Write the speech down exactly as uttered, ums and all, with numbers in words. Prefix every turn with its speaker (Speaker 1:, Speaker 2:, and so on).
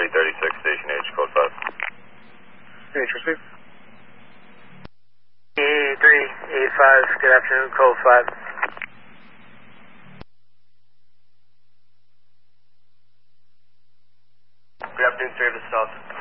Speaker 1: three thirty-six, Station H, code five.
Speaker 2: H, receive.
Speaker 3: E three eighty-five, good afternoon, code five.
Speaker 1: Good afternoon, Service South.